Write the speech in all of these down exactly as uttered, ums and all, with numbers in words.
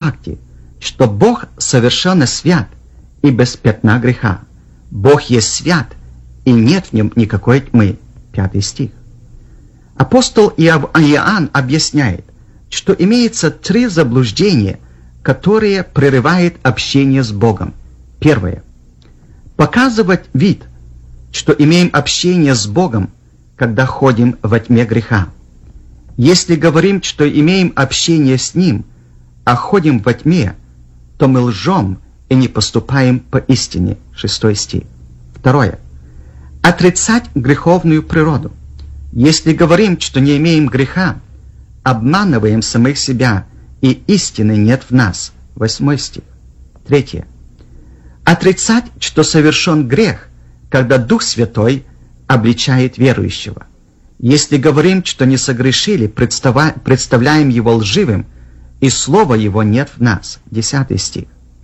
факте, что Бог совершенно свят и без пятна греха. Бог есть свят, и нет в нем никакой тьмы. Пятый стих. Апостол Иоанн объясняет, что имеется три заблуждения, которые прерывают общение с Богом. Первое. Показывать вид, что имеем общение с Богом, когда ходим во тьме греха. Если говорим, что имеем общение с Ним, а ходим во тьме, то мы лжем и не поступаем по истине. Шестой стих. Второе. Отрицать греховную природу. Если говорим, что не имеем греха, обманываем самих себя, и истины нет в нас. Восьмой стих. Третье. Отрицать, что совершен грех, когда Дух Святой обличает верующего. Если говорим, что не согрешили, представляем его лживым, и слова его нет в нас. Десятый стих.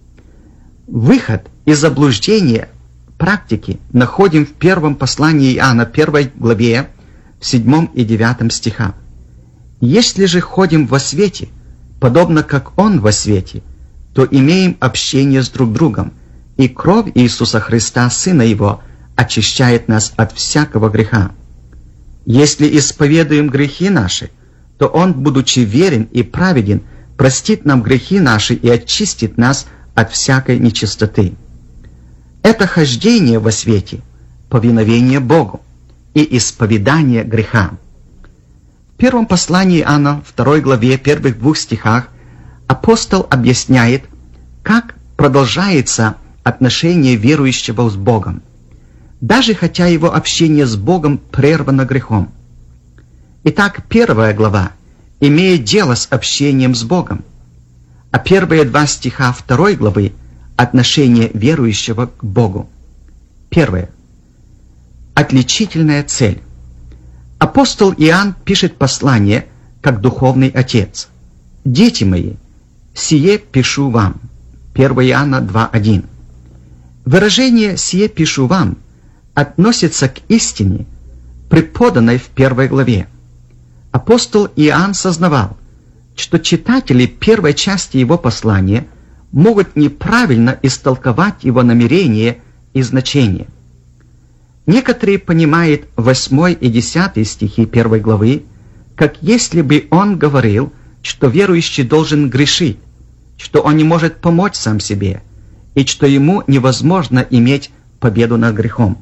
Выход из заблуждения практики находим в первом послании Иоанна, первой главе, в седьмом и девятом стихах. Если же ходим во свете, подобно как Он во свете, то имеем общение с друг другом, и кровь Иисуса Христа, Сына Его, очищает нас от всякого греха. Если исповедуем грехи наши, то Он, будучи верен и праведен, простит нам грехи наши и очистит нас от всякой нечистоты. Это хождение во свете, повиновение Богу и исповедание греха. В первом послании Иоанна, второй главе, первых двух стихах, апостол объясняет, как продолжается отношение верующего с Богом, даже хотя его общение с Богом прервано грехом. Итак, первая глава имеет дело с общением с Богом, а первые два стиха второй главы – отношение верующего к Богу. Первое. Отличительная цель. Апостол Иоанн пишет послание как духовный отец. «Дети мои, сие пишу вам». первое Иоанна два один. Выражение «сие пишу вам» относится к истине, преподанной в первой главе. Апостол Иоанн сознавал, что читатели первой части его послания могут неправильно истолковать его намерение и значение. Некоторые понимают восьмой и десятый стихи первой главы, как если бы он говорил, что верующий должен грешить, что он не может помочь сам себе, и что ему невозможно иметь победу над грехом.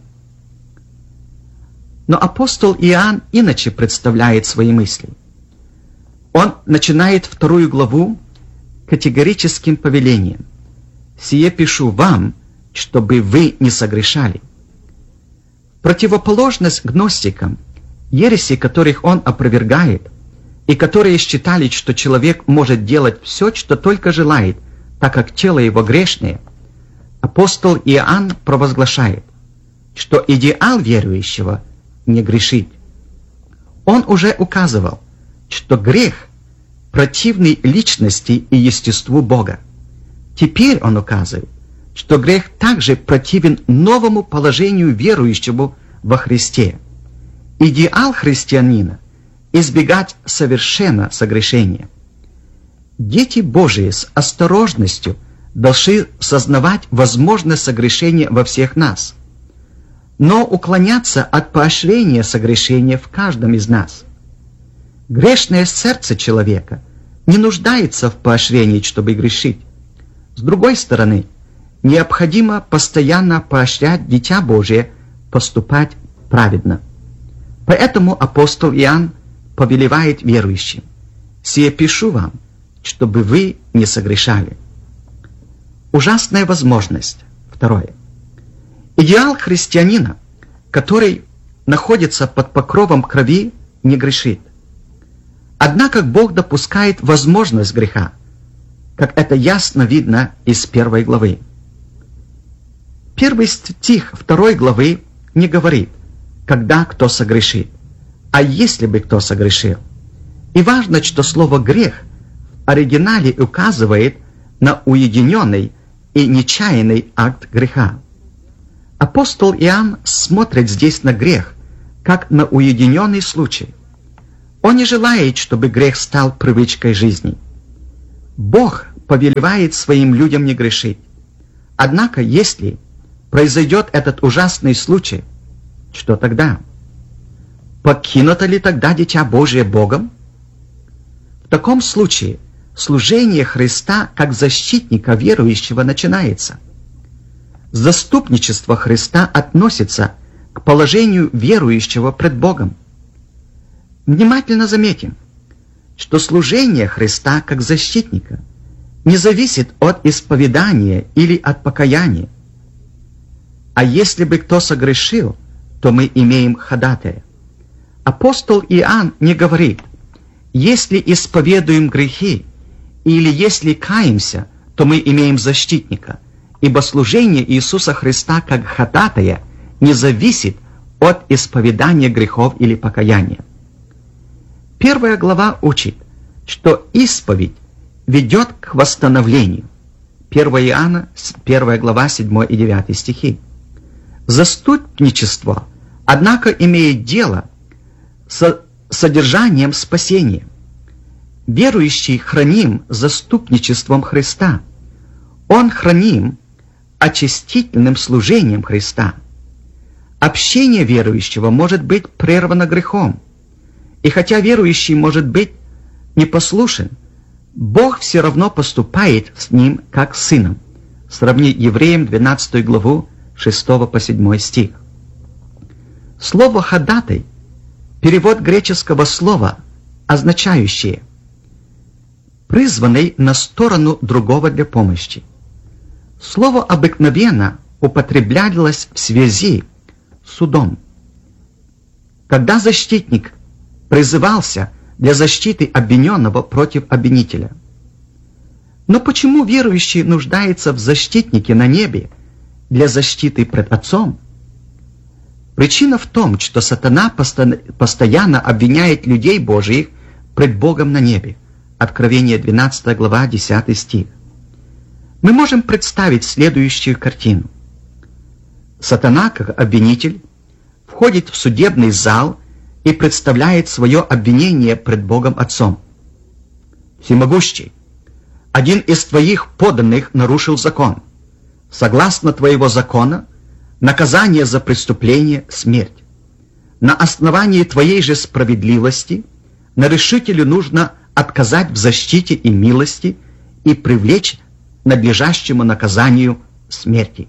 Но апостол Иоанн иначе представляет свои мысли. Он начинает вторую главу категорическим повелением: «Сие пишу вам, чтобы вы не согрешали». Противоположность гностикам, ереси которых он опровергает, и которые считали, что человек может делать все, что только желает, так как тело его грешное, апостол Иоанн провозглашает, что идеал верующего – не грешить. Он уже указывал, что грех противный личности и естеству Бога. Теперь он указывает, что грех также противен новому положению верующего во Христе. Идеал христианина – избегать совершенно согрешения. Дети Божии с осторожностью должны сознавать возможность согрешения во всех нас, но уклоняться от поощрения согрешения в каждом из нас. Грешное сердце человека не нуждается в поощрении, чтобы грешить. С другой стороны, необходимо постоянно поощрять Дитя Божие поступать праведно. Поэтому апостол Иоанн повелевает верующим: «Сие пишу вам, чтобы вы не согрешали». Ужасная возможность. Второе. Идеал христианина, который находится под покровом крови, не грешит. Однако Бог допускает возможность греха, как это ясно видно из первой главы. Первый стих второй главы не говорит, когда кто согрешит, а если бы кто согрешил. И важно, что слово «грех» в оригинале указывает на уединенный и нечаянный акт греха. Апостол Иоанн смотрит здесь на грех, как на уединенный случай. Он не желает, чтобы грех стал привычкой жизни. Бог повелевает своим людям не грешить. Однако, если произойдет этот ужасный случай, что тогда? Покинуто ли тогда Дитя Божие Богом? В таком случае служение Христа как защитника верующего начинается. Заступничество Христа относится к положению верующего пред Богом. Внимательно заметим, что служение Христа как защитника не зависит от исповедания или от покаяния. А если бы кто согрешил, то мы имеем ходатая. Апостол Иоанн не говорит: если исповедуем грехи или если каемся, то мы имеем защитника, ибо служение Иисуса Христа как ходатая не зависит от исповедания грехов или покаяния. Первая глава учит, что исповедь ведет к восстановлению. первое Иоанна, первая глава, седьмой и девятый стихи. Заступничество, однако, имеет дело с содержанием спасения. Верующий храним заступничеством Христа. Он храним очистительным служением Христа. Общение верующего может быть прервано грехом. И хотя верующий может быть непослушен, Бог все равно поступает с ним как с сыном. Сравни Евреям двенадцатую главу, шестого по седьмой стих. Слово «ходатай» — перевод греческого слова, означающее «призванный на сторону другого для помощи». Слово обыкновенно употреблялось в связи с судом. Когда защитник призывался для защиты обвиненного против обвинителя. Но почему верующий нуждается в защитнике на небе для защиты пред Отцом? Причина в том, что сатана постоянно обвиняет людей Божьих пред Богом на небе. Откровение двенадцатая глава, десятый стих. Мы можем представить следующую картину. Сатана, как обвинитель, входит в судебный зал и представляет свое обвинение пред Богом Отцом. «Всемогущий, один из твоих подданных нарушил закон. Согласно твоего закона, наказание за преступление – смерть. На основании твоей же справедливости нарешителю нужно отказать в защите и милости и привлечь надлежащему наказанию смерти».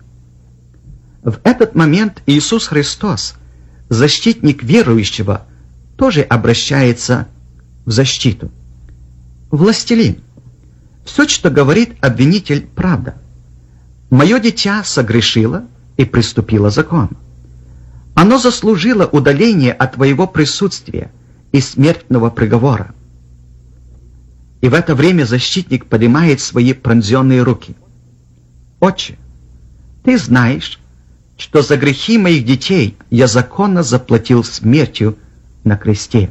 В этот момент Иисус Христос, защитник верующего, тоже обращается в защиту. «Властелин, все, что говорит обвинитель, правда. Мое дитя согрешило и приступило закон. Оно заслужило удаление от твоего присутствия и смертного приговора». И в это время защитник поднимает свои пронзенные руки. «Отче, ты знаешь, что за грехи моих детей я законно заплатил смертью на кресте».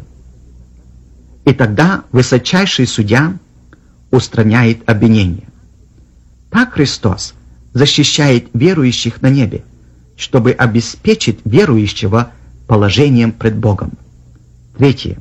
И тогда высочайший судья устраняет обвинение. Так Христос защищает верующих на небе, чтобы обеспечить верующего положением пред Богом. Третье.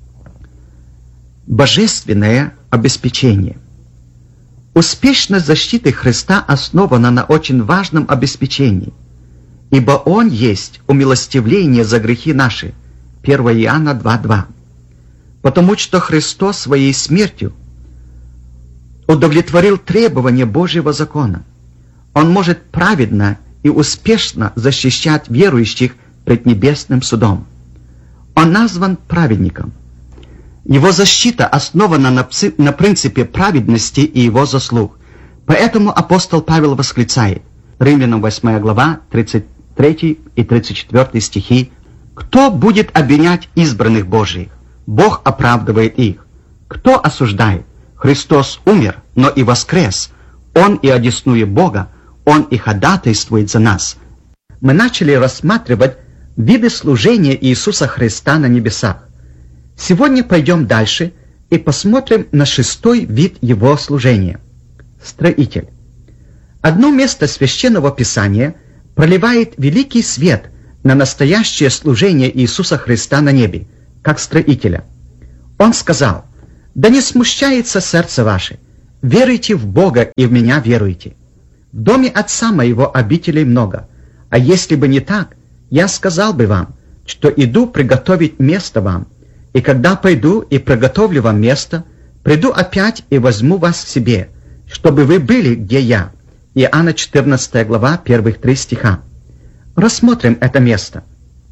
Божественное обеспечение. Успешность защиты Христа основана на очень важном обеспечении, ибо Он есть умилостивление за грехи наши. первое Иоанна два два. Потому что Христос своей смертью удовлетворил требования Божьего закона. Он может праведно и успешно защищать верующих пред небесным судом. Он назван праведником. Его защита основана на, пси- на принципе праведности и его заслуг. Поэтому апостол Павел восклицает, Римлянам восьмая глава, тридцать третий и тридцать четвёртый стихи: «Кто будет обвинять избранных Божиих? Бог оправдывает их. Кто осуждает? Христос умер, но и воскрес. Он и одесную Бога, Он и ходатайствует за нас». Мы начали рассматривать виды служения Иисуса Христа на небесах. Сегодня пойдем дальше и посмотрим на шестой вид Его служения – строитель. Одно место Священного Писания проливает великий свет на настоящее служение Иисуса Христа на небе, как строителя. Он сказал: «Да не смущается сердце ваше, Веруйте в Бога и в меня веруйте. В доме Отца моего обителей много, а если бы не так, я сказал бы вам, что иду приготовить место вам, и когда пойду и приготовлю вам место, приду опять и возьму вас к себе, чтобы вы были, где я». Иоанна четырнадцатая глава, первых три стиха. Рассмотрим это место.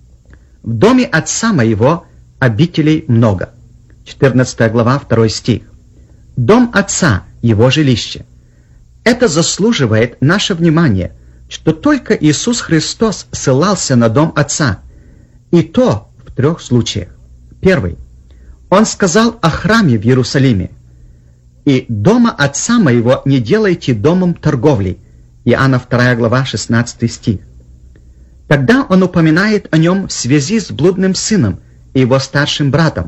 В доме Отца моего обителей много. четырнадцатая глава, второй стих. Дом Отца, его жилище. Это заслуживает наше внимание, что только Иисус Христос ссылался на дом Отца, и то в трех случаях. Первый. Он сказал о храме в Иерусалиме: «И дома Отца моего не делайте домом торговли». Иоанна вторая глава, шестнадцатый стих. Тогда он упоминает о нем в связи с блудным сыном и его старшим братом.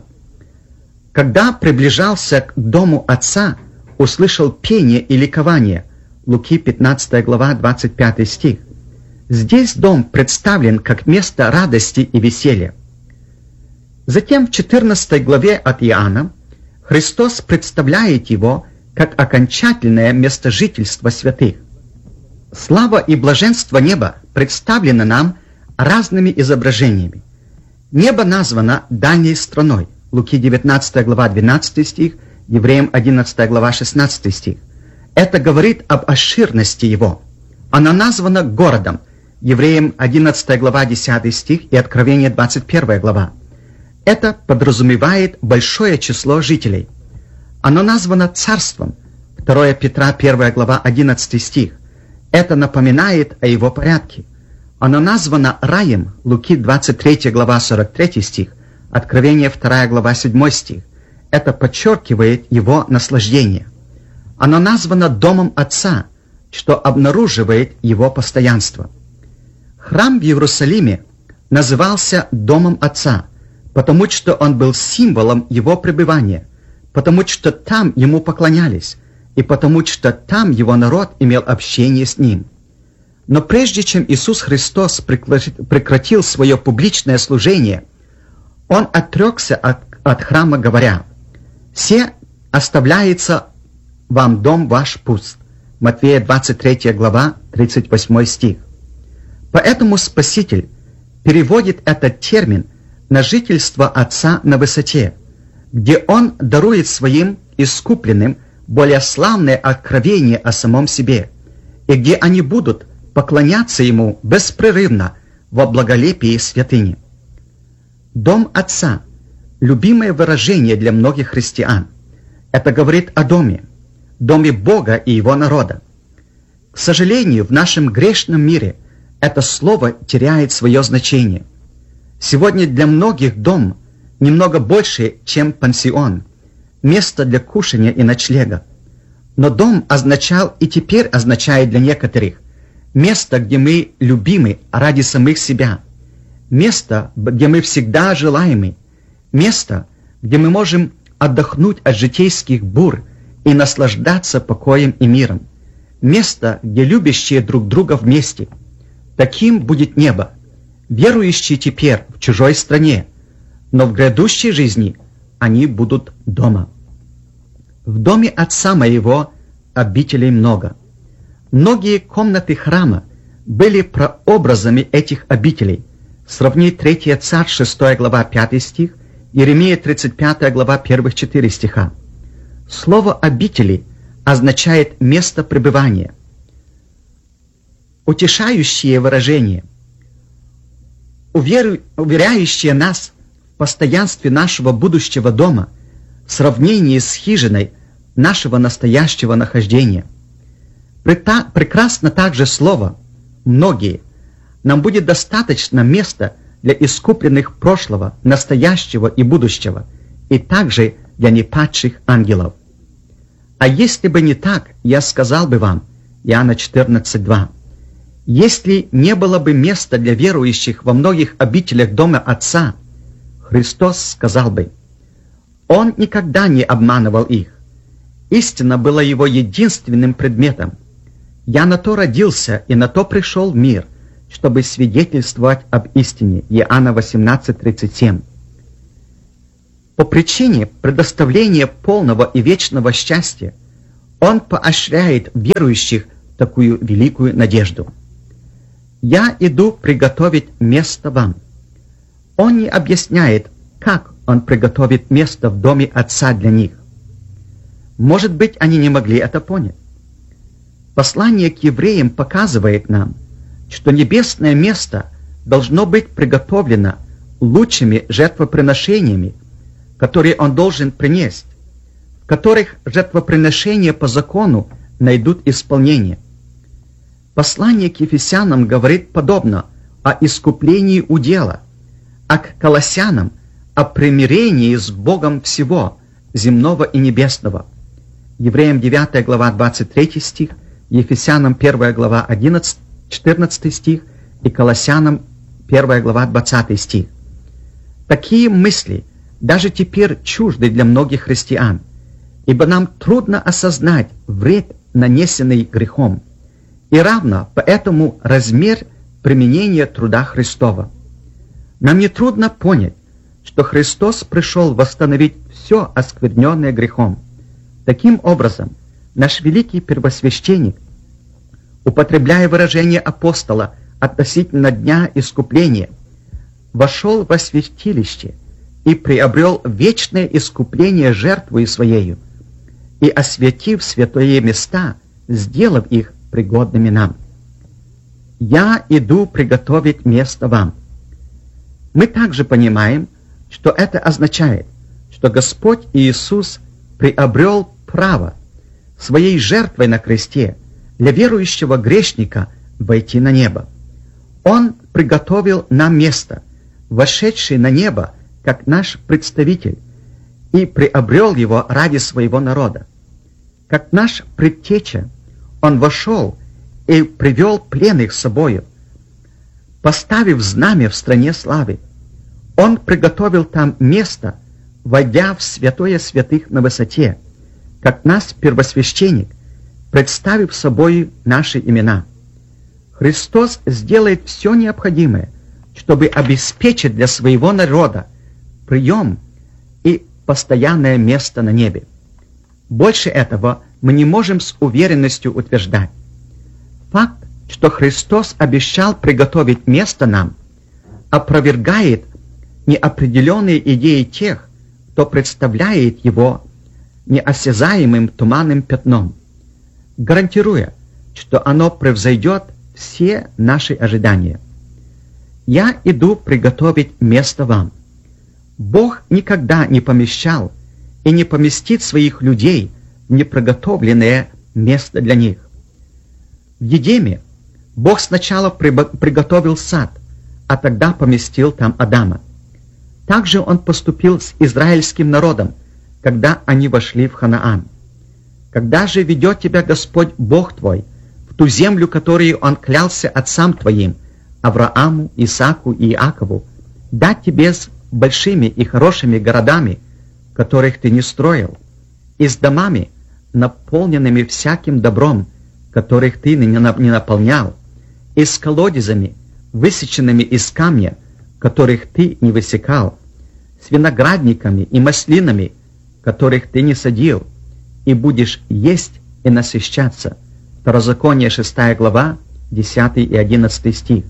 Когда приближался к дому Отца, услышал пение и ликование. Луки пятнадцатая глава, двадцать пятый стих. Здесь дом представлен как место радости и веселья. Затем в четырнадцатой главе от Иоанна Христос представляет его как окончательное место жительства святых. Слава и блаженство неба представлены нам разными изображениями. Небо названо дальней страной. Луки девятнадцатая глава, двенадцатый стих, Евреям одиннадцатая глава, шестнадцатый стих. Это говорит об обширности его. Оно названо городом. Евреям одиннадцатая глава, десятый стих и Откровение двадцать первая глава. Это подразумевает большое число жителей. Оно названо царством. вторая Петра первая глава, одиннадцатый стих. Это напоминает о его порядке. Оно названо раем. Луки двадцать третья глава, сорок третий стих. Откровение вторая глава, седьмой стих. Это подчеркивает его наслаждение. Оно названо домом Отца, что обнаруживает его постоянство. Храм в Иерусалиме назывался домом Отца, потому что он был символом его пребывания, потому что там ему поклонялись, и потому что там его народ имел общение с ним. Но прежде чем Иисус Христос прекратил свое публичное служение, он отрекся от, от храма, говоря: «Се оставляется вам дом ваш пуст». Матфея двадцать третья глава, тридцать восьмой стих. Поэтому Спаситель переводит этот термин на жительство Отца на высоте, где Он дарует своим искупленным более славное откровение о самом себе, и где они будут поклоняться Ему беспрерывно во благолепии святыни. Дом Отца – любимое выражение для многих христиан. Это говорит о доме, доме Бога и Его народа. К сожалению, в нашем грешном мире это слово теряет свое значение. Сегодня для многих дом немного больше, чем пансион, место для кушания и ночлега. Но дом означал и теперь означает для некоторых место, где мы любимы ради самих себя, место, где мы всегда желаемы, место, где мы можем отдохнуть от житейских бур и наслаждаться покоем и миром, место, где любящие друг друга вместе. Таким будет небо, верующие теперь в чужой стране, но в грядущей жизни они будут дома. В доме Отца моего обителей много. Многие комнаты храма были прообразами этих обителей. Сравни третья Царь, шестая глава, пятый стих, Иеремия тридцать пятая глава, первых четыре стиха. Слово «обители» означает место пребывания. Утешающее выражение, уверяющее нас в постоянстве нашего будущего дома в сравнении с хижиной нашего настоящего нахождения. Прекрасно также слово «многие». Нам будет достаточно места для искупленных прошлого, настоящего и будущего, и также для непадших ангелов. А если бы не так, я сказал бы вам, Иоанна четырнадцать два, если не было бы места для верующих во многих обителях дома Отца, Христос сказал бы: Он никогда не обманывал их. Истина была его единственным предметом. Я на то родился и на то пришел в мир, чтобы свидетельствовать об истине. Иоанна восемнадцать тридцать семь. По причине предоставления полного и вечного счастья Он поощряет верующих в такую великую надежду. «Я иду приготовить место вам». Он не объясняет, как он приготовит место в доме Отца для них. Может быть, они не могли это понять. Послание к евреям показывает нам, что небесное место должно быть приготовлено лучшими жертвоприношениями, которые он должен принести, в которых жертвоприношения по закону найдут исполнение. Послание к Ефесянам говорит подобно о искуплении удела, а к Колоссянам о примирении с Богом всего, земного и небесного. Евреям девятая глава двадцать третий стих, Ефесянам первая глава четырнадцатый стих и Колоссянам первая глава двадцатый стих. Такие мысли даже теперь чужды для многих христиан, ибо нам трудно осознать вред, нанесенный грехом, и равно поэтому размер применения труда Христова. Нам не трудно понять, что Христос пришел восстановить все оскверненное грехом. Таким образом, наш великий первосвященник, употребляя выражение апостола относительно дня искупления, вошел во святилище и приобрел вечное искупление жертвою своею, и, осветив святые места, сделав их пригодными нам. «Я иду приготовить место вам». Мы также понимаем, что это означает, что Господь Иисус приобрел право своей жертвой на кресте для верующего грешника войти на небо. Он приготовил нам место, вошедший на небо, как наш представитель, и приобрел его ради своего народа. Как наш предтеча, он вошел и привел пленных с собою, поставив знамя в стране славы. Он приготовил там место, войдя в святое святых на высоте, как наш первосвященник, представив собой наши имена. Христос сделает все необходимое, чтобы обеспечить для своего народа прием и постоянное место на небе. Больше этого мы не можем с уверенностью утверждать. Факт, что Христос обещал приготовить место нам, опровергает неопределенные идеи тех, кто представляет его неосязаемым туманным пятном, гарантируя, что оно превзойдет все наши ожидания. «Я иду приготовить место вам». Бог никогда не помещал и не поместит своих людей в неприготовленное место для них. В Едеме Бог сначала приготовил сад, а тогда поместил там Адама. Также Он поступил с израильским народом, когда они вошли в Ханаан. «Когда же ведет тебя Господь Бог твой в ту землю, которую Он клялся отцам твоим, Аврааму, Исааку и Иакову, дать тебе с большими и хорошими городами, которых ты не строил, и с домами, наполненными всяким добром, которых ты не наполнял, и с колодезями, высеченными из камня, которых ты не высекал, с виноградниками и маслинами, которых ты не садил, и будешь есть и насыщаться». Второзаконие шестая глава, десятый и одиннадцатый стих.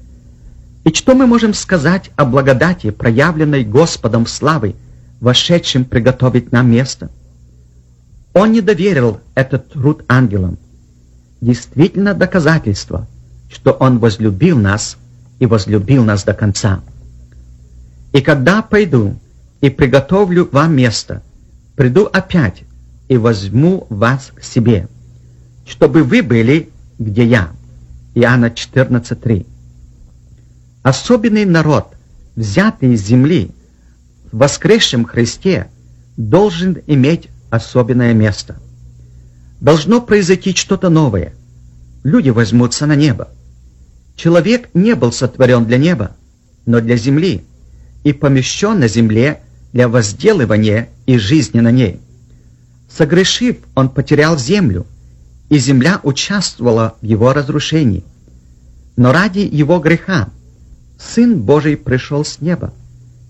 И что мы можем сказать о благодати, проявленной Господом славы, вошедшим приготовить нам место? Он не доверил этот труд ангелам. Действительно доказательство, что Он возлюбил нас и возлюбил нас до конца. «И когда пойду и приготовлю вам место, приду опять и возьму вас к себе, чтобы вы были, где я». Иоанна четырнадцать три. Особенный народ, взятый из земли, в воскресшем Христе, должен иметь особенное место. Должно произойти что-то новое. Люди возьмутся на небо. Человек не был сотворен для неба, но для земли, и помещен на земле для возделывания и жизни на ней. Согрешив, он потерял землю, и земля участвовала в его разрушении. Но ради его греха Сын Божий пришел с неба,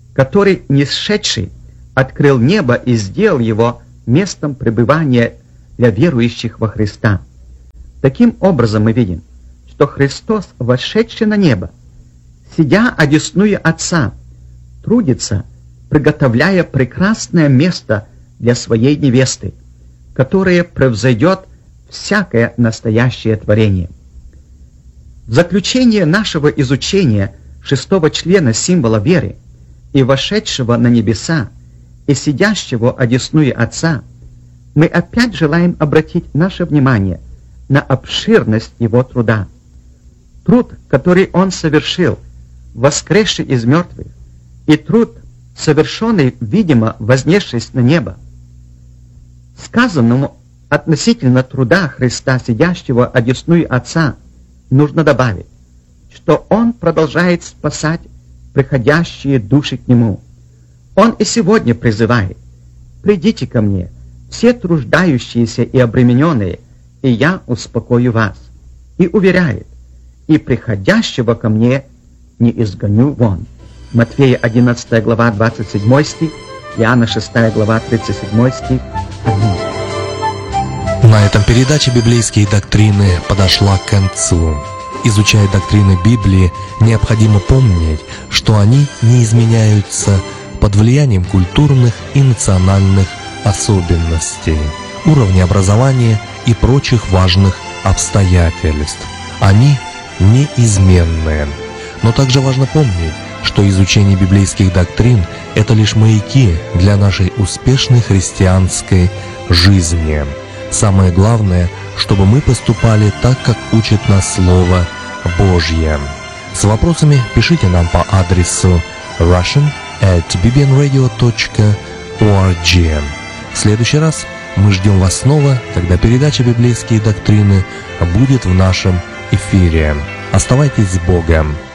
который, нисшедший, открыл небо и сделал его местом пребывания для верующих во Христа. Таким образом мы видим, что Христос, вошедший на небо, сидя одесную Отца, трудится, приготовляя прекрасное место для своей невесты, которое превзойдет всякое настоящее творение. В заключение нашего изучения шестого члена символа веры и вошедшего на небеса и сидящего одесную Отца, мы опять желаем обратить наше внимание на обширность Его труда. Труд, который Он совершил, воскресший из мертвых, и труд, совершенный, видимо, вознесшись на небо. Сказанному относительно труда Христа, сидящего одесную Отца, нужно добавить, что Он продолжает спасать приходящие души к Нему. Он и сегодня призывает: «Придите ко мне, все труждающиеся и обремененные, и я успокою вас». И уверяет: «И приходящего ко мне не изгоню вон». Матфея одиннадцатая глава двадцать седьмой стих, Иоанна шестая глава тридцать седьмой стих. Аминь. На этом передача «Библейские доктрины» подошла к концу. Изучая доктрины Библии, необходимо помнить, что они не изменяются под влиянием культурных и национальных особенностей, уровня образования и прочих важных обстоятельств. Они неизменны. Но также важно помнить, что изучение библейских доктрин – это лишь маяки для нашей успешной христианской жизни. Самое главное, чтобы мы поступали так, как учит нас Слово Божье. С вопросами пишите нам по адресу russian at bbnradio dot org. В следующий раз мы ждем вас снова, когда передача «Библейские доктрины» будет в нашем эфире. Оставайтесь с Богом!